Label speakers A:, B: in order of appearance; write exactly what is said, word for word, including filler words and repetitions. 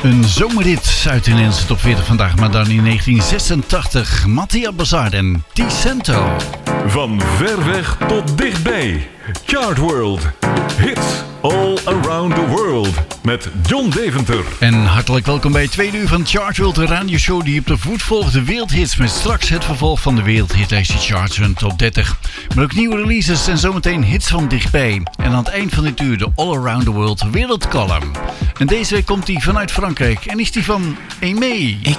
A: Een zomerrit uit de Nederlandse top veertig vandaag, maar dan in negentien zesentachtig. Mattia Bazard en Ticento.
B: Van ver weg tot dichtbij. Chart World. Hits all around the world. Met John Deventer.
A: En hartelijk welkom bij het tweede uur van Chart World, de radioshow die op de voet volgt de wereldhits. Met straks het vervolg van de wereldhitlijst, de Charts en top dertig. Maar ook nieuwe releases en zometeen hits van dichtbij. En aan het eind van dit uur de All Around the World wereldcolumn. En deze week komt hij vanuit Frankrijk en is die van Aimé.